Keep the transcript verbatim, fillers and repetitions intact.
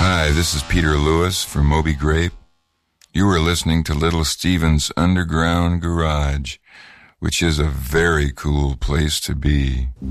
Hi, this is Peter Lewis from Moby Grape. You are listening to Little Steven's Underground Garage, which is a very cool place to be.